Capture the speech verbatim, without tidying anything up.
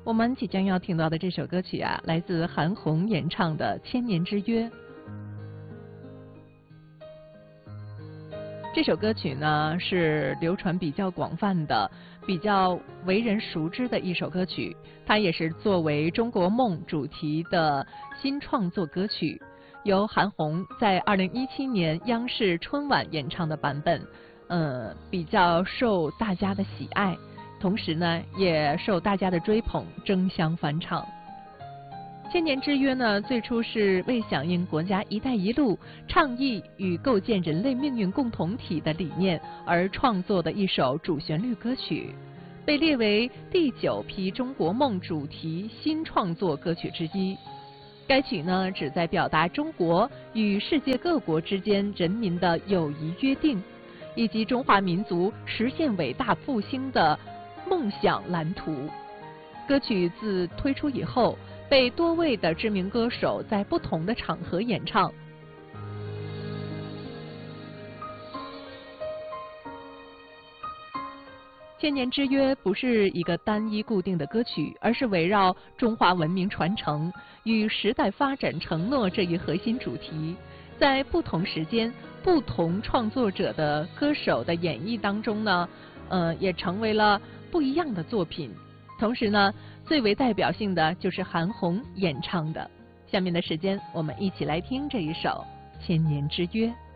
我们即将要听到的这首歌曲啊，来自韩红演唱的《千年之约》。这首歌曲呢是流传比较广泛的、比较为人熟知的一首歌曲，它也是作为中国梦主题的新创作歌曲，由韩红在二零一七年央视春晚演唱的版本，呃，比较受大家的喜爱。同时呢，也受大家的追捧，争相翻唱。千年之约呢，最初是为响应国家“一带一路”倡议与构建人类命运共同体的理念而创作的一首主旋律歌曲，被列为第九批中国梦主题新创作歌曲之一。该曲呢，旨在表达中国与世界各国之间人民的友谊约定，以及中华民族实现伟大复兴的梦想蓝图。歌曲自推出以后，被多位的知名歌手在不同的场合演唱。千年之约不是一个单一固定的歌曲，而是围绕中华文明传承与时代发展承诺这一核心主题，在不同时间、不同创作者的歌手的演绎当中呢，呃，也成为了不一样的作品。同时呢，最为代表性的就是韩红演唱的。下面的时间，我们一起来听这一首《千年之约》。